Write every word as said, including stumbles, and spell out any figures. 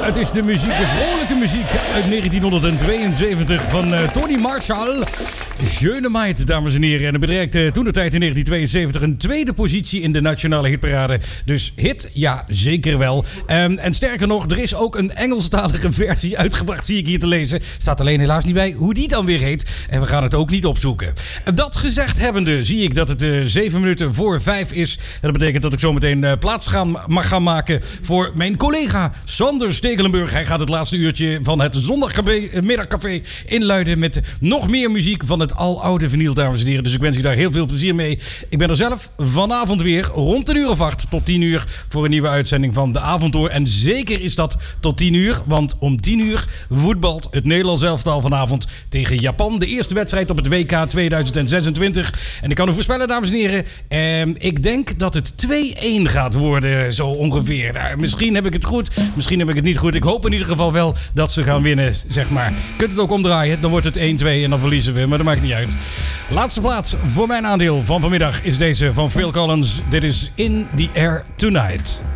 Het is de muziek, de vrolijke muziek uit negentienhonderdtweeënzeventig van uh, Tony Marshall. Dynamite, dames en heren. En het bedreigde toen de tijd in negentien tweeënzeventig een tweede positie in de nationale hitparade. Dus hit, ja, zeker wel. Um, en sterker nog, er is ook een Engelstalige versie uitgebracht, zie ik hier te lezen. Staat alleen helaas niet bij hoe die dan weer heet. En we gaan het ook niet opzoeken. Dat gezegd hebbende, zie ik dat het uh, zeven minuten voor vijf is. En dat betekent dat ik zometeen uh, plaats gaan, mag gaan maken voor mijn collega Sander Stekelenburg. Hij gaat het laatste uurtje van het zondagmiddagcafé inluiden met nog meer muziek van het aloude vinyl, dames en heren. Dus ik wens u daar heel veel plezier mee. Ik ben er zelf vanavond weer rond een uur of acht tot tien uur voor een nieuwe uitzending van De Avondtour. En zeker is dat tot tien uur, want om tien uur voetbalt het Nederlands elftal vanavond tegen Japan. De eerste wedstrijd op het W K tweeduizend zesentwintig. En ik kan u voorspellen, dames en heren, eh, ik denk dat het twee-een gaat worden, zo ongeveer. Nou, misschien heb ik het goed, misschien heb ik het niet goed. Ik hoop in ieder geval wel dat ze gaan winnen, zeg maar. Je kunt het ook omdraaien, dan wordt het één-twee en dan verliezen we, maar dat maakt niet uit. Laatste plaats voor mijn aandeel van vanmiddag is deze van Phil Collins. Dit is In the Air Tonight.